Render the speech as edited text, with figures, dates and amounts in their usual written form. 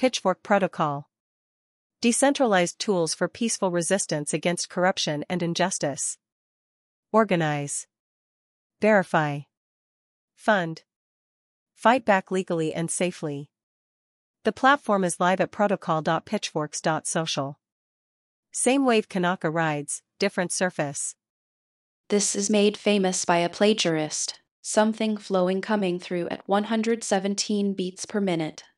Pitchfork Protocol. Decentralized tools for peaceful resistance against corruption and injustice. Organize. Verify. Fund. Fight back legally and safely. The platform is live at protocol.pitchforks.social. Same wave Kanaka rides, different surface. This is made famous by a plagiarist. Something flowing coming through at 117 beats per minute.